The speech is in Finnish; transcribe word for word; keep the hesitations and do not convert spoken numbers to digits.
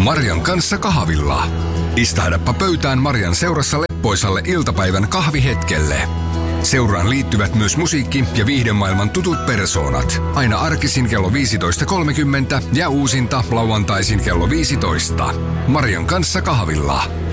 Marian kanssa kahvilla. Istahdappa pöytään Marian seurassa leppoisalle iltapäivän kahvihetkelle. Seuraan liittyvät myös musiikki- ja viihdemaailman tutut persoonat. Aina arkisin kello viisitoista kolmekymmentä ja uusinta lauantaisin kello viisitoista. Marian kanssa kahvilla.